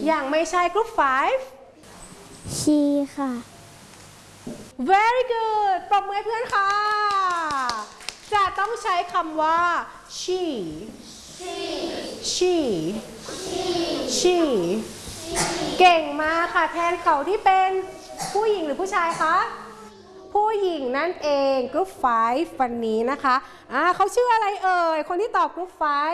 อย่างไม่ใช่ Group 5 she ค่ะ very good ปรบมือให้เพื่อนค่ะจะต้องใช้คำว่า sheเก่งมากค่ะแทนเขาที่เป็นผู้หญิงหรือผู้ชายคะผู้หญิงนั่นเองกรุ๊ป5วันนี้นะคะเขาชื่ออะไรเอ่ยคนที่ตอบกรุ๊ป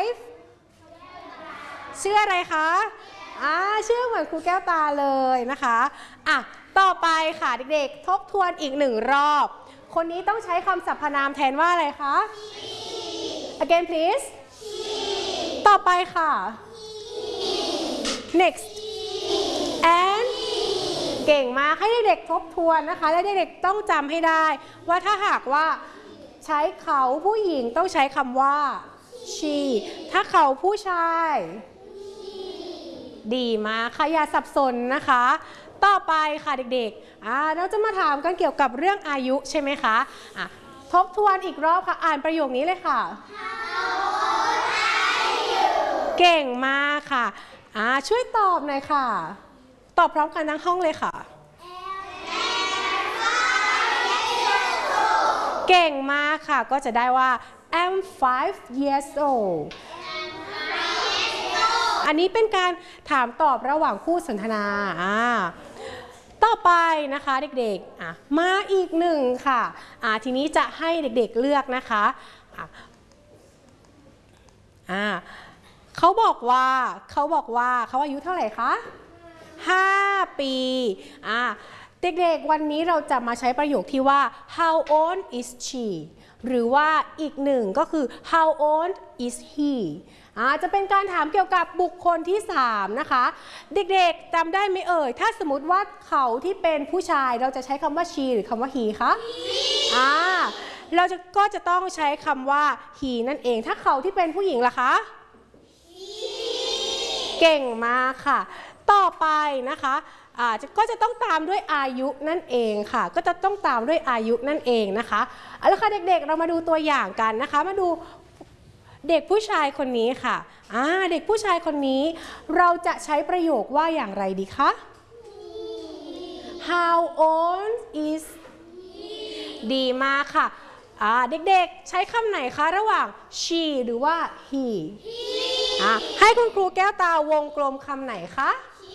5ชื่ออะไรคะชื่อเหมือนครูแก้วตาเลยนะคะต่อไปค่ะเด็กๆทบทวนอีกหนึ่งรอบคนนี้ต้องใช้คำสรรพนามแทนว่าอะไรคะ again please ต่อไปค่ะ next and เก่งมากให้เด็กๆทบทวนนะคะและเด็กๆต้องจำให้ได้ว่าถ้าหากว่าใช้เขาผู้หญิงต้องใช้คำว่า she ถ้าเขาผู้ชายดีมากค่ะอย่าสับสนนะคะต่อไปค่ะเด็กๆเราจะมาถามกันเกี่ยวกับเรื่องอายุใช่ไหมคะทบทวนอีกรอบค่ะอ่านประโยคนี้เลยค่ะเก่งมากค่ะช่วยตอบหน่อยค่ะตอบพร้อมกันทั้งห้องเลยค่ะเก่งมากค่ะก็จะได้ว่า I'm 5 years old อันนี้เป็นการถามตอบระหว่างคู่สนทนาต่อไปนะคะเด็กๆมาอีกหนึ่งค่ะทีนี้จะให้เด็กๆเลือกนะคะเขาบอกว่าเขาอายุเท่าไหร่คะ5 ปีเด็กๆวันนี้เราจะมาใช้ประโยคที่ว่า how old is she หรือว่าอีกหนึ่งก็คือ how old is he จะเป็นการถามเกี่ยวกับบุคคลที่3นะคะเด็กๆจำได้ไหมเอ่ยถ้าสมมติว่าเขาที่เป็นผู้ชายเราจะใช้คำว่า she หรือคำว่า he คะเราก็จะต้องใช้คำว่า he นั่นเองถ้าเขาที่เป็นผู้หญิงล่ะคะเก่งมากค่ะต่อไปนะคะก็จะต้องตามด้วยอายุนั่นเองค่ะก็จะต้องตามด้วยอายุนั่นเองนะคะเอาละค่ะเด็กๆเรามาดูตัวอย่างกันนะคะมาดูเด็กผู้ชายคนนี้ค่ะเด็กผู้ชายคนนี้เราจะใช้ประโยคว่าอย่างไรดีคะ How old is ดีมากค่ะเด็กๆใช้คำไหนคะระหว่าง she หรือว่า he ให้คุณครูแก้วตาวงกลมคำไหนคะ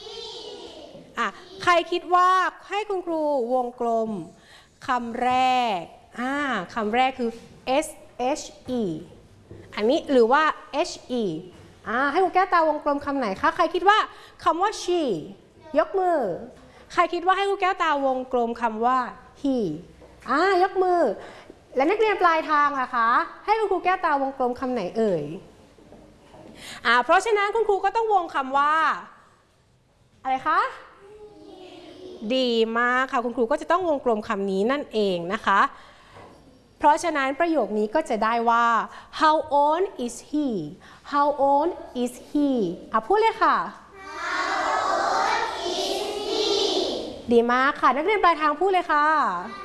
ใครคิดว่าให้คุณครูวงกลมคำแรกคำแรกคือ she อันนี้หรือว่า he ให้คุณแก้วตาวงกลมคำไหนคะใครคิดว่าคำว่า she ยกมือใครคิดว่าให้คุณแก้วตาวงกลมคำว่า he ยกมือและนักเรียนปลายทางล่ะคะให้คุณครูแก้วตาวงกลมคำไหนเอ่ยเพราะฉะนั้นคุณครูก็ต้องวงคำว่าอะไรคะดีมากค่ะคุณครูก็จะต้องวงกลมคำนี้นั่นเองนะคะเพราะฉะนั้นประโยคนี้ก็จะได้ว่า how old is he how old is he พูดเลยค่ะ how old is he ดีมากค่ะนักเรียนปลายทางพูดเลยค่ะ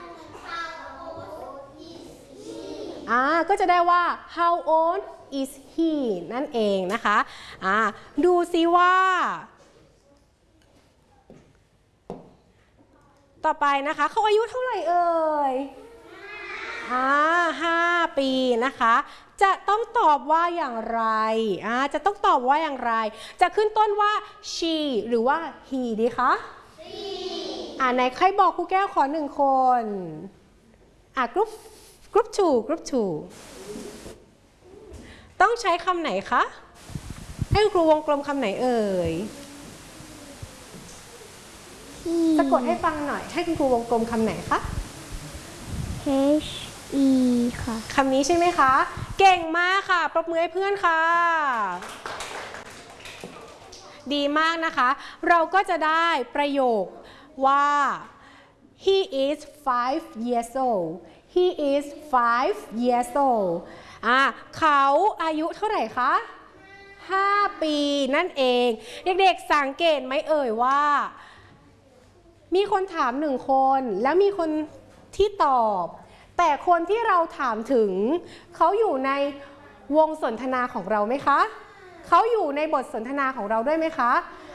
ก็จะได้ว่า how old is he นั่นเองนะคะดูซิว่าต่อไปนะคะเขาอายุเท่าไหร่เอ่ย5 ปีนะคะจะต้องตอบว่าอย่างไรจะต้องตอบว่าอย่างไรจะขึ้นต้นว่า she หรือว่า he ดีคะไหนใครบอกครูแก้วขอ1 คนGroup 2 ต้องใช้คำไหนคะให้ครูวงกลมคำไหนเอ่ยสะกดให้ฟังหน่อยให้คุณครูวงกลมคำไหนคะ he ค่ะคำนี้ใช่ไหมคะเก่งมากค่ะปรบมือให้เพื่อนค่ะดีมากนะคะเราก็จะได้ประโยคว่า he is 5 years old he is 5 years oldเขาอายุเท่าไหร่คะ5 ปีนั่นเองเด็กๆสังเกตไหมเอ่ยว่ามีคนถาม1 คนแล้วมีคนที่ตอบแต่คนที่เราถามถึงเขาอยู่ในวงสนทนาของเราไหมคะเขาอยู่ในบทสนทนาของเราด้วยไหมคะ